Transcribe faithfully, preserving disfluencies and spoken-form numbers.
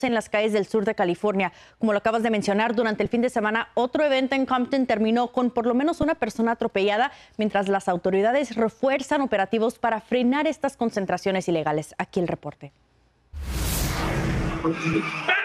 en las calles del sur de California. Como lo acabas de mencionar, durante el fin de semana, otro evento en Compton terminó con por lo menos una persona atropellada, mientras las autoridades refuerzan operativos para frenar estas concentraciones ilegales. Aquí el reporte.